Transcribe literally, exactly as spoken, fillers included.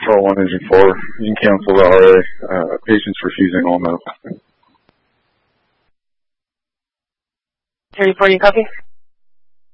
Control one, Engine four. You can cancel the R A. Uh, patient's refusing all medical. three four, you copy?